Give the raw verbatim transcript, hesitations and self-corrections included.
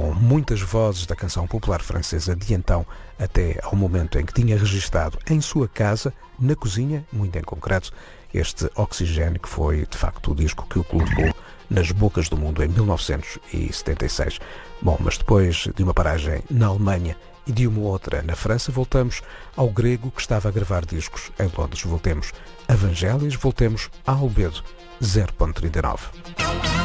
com muitas vozes da canção popular francesa de então até ao momento em que tinha registado em sua casa, na cozinha, muito em concreto, este Oxigênio, que foi de facto o disco que o colocou nas bocas do mundo em mil novecentos e setenta e seis. Bom, mas depois de uma paragem na Alemanha e de uma outra na França, voltamos ao grego que estava a gravar discos em Londres. Voltemos a Vangelis, voltemos a Albedo zero ponto trinta e nove.